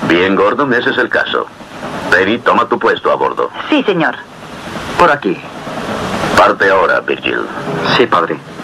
Bien, Gordon, ese es el caso. Perry, toma tu puesto a bordo. Sí, señor. Por aquí. Parte ahora, Virgil. Sí, padre.